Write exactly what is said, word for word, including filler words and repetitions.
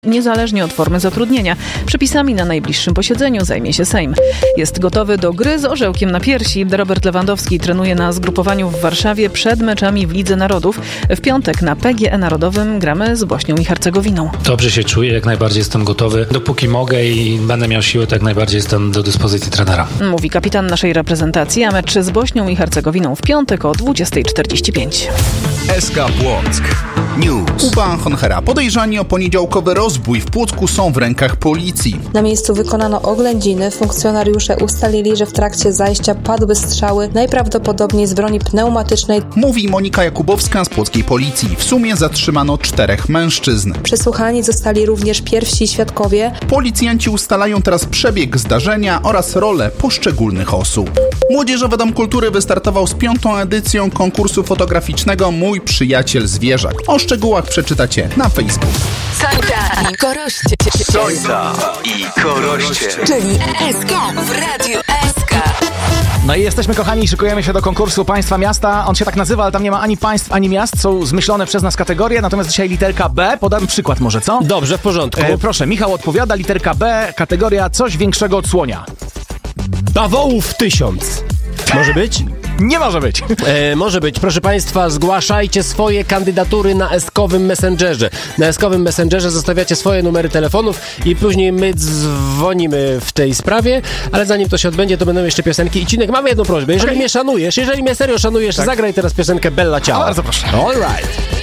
niezależnie od formy zatrudnienia. Przepisami na najbliższym posiedzeniu zajmie się Sejm. Jest gotowy do gry z orzełkiem na piersi. Robert Lewandowski trenuje na zgrupowaniu w Warszawie przed meczami w Lidze Narodów. W piątek na P G E Narodowym gramy z Bośnią i Hercegowiną. Dobrze się czuję, jak najbardziej jestem gotowy. Dopóki mogę i będę miał siłę, to jak najbardziej jestem do dyspozycji trenera. Mówi kapitan naszej reprezentacji, a mecz z Bośnią i Hercegowiną w piątek o dwudziesta czterdzieści pięć. S K Płock News. Kuba Honchera. Podejrzani o poniedziałkowy rozbój w Płocku są w rękach policji. Na miejscu wykonano oględziny. Funkcjonariusze ustalili, że w trakcie zajścia padły strzały, najprawdopodobniej z broni pneumatycznej. Mówi Monika Jakubowska z płockiej policji. W sumie zatrzymano czterech mężczyzn. Przesłuchani zostali również pierwsi świadkowie. Policjanci ustalają teraz przebieg zdarzenia oraz rolę poszczególnych osób. Młodzieżowy Dom Kultury wystartował z piątą edycją konkursu fotograficznego Mój Przyjaciel Zwierzak. O szczegółach przeczytacie na Facebooku. Sońca i Koroście. Sońca i Koroście. Czyli S K w Radiu S K. No i jesteśmy, kochani, szykujemy się do konkursu Państwa Miasta. On się tak nazywa, ale tam nie ma ani państw, ani miast. Są zmyślone przez nas kategorie, natomiast dzisiaj literka B. Podam przykład może, co? Dobrze, w porządku. E, proszę, Michał odpowiada, literka B, kategoria coś większego od słonia. Bawołów tysiąc. Może być? Nie może być. E, może być. Proszę Państwa, zgłaszajcie swoje kandydatury na eskowym Messengerze. Na eskowym Messengerze zostawiacie swoje numery telefonów i później my dzwonimy w tej sprawie, ale zanim to się odbędzie, to będą jeszcze piosenki. I Cinek, mamy jedną prośbę. Jeżeli Okay. mnie szanujesz, jeżeli mnie serio szanujesz, tak. Zagraj teraz piosenkę Bella Ciała. Bardzo proszę. All right.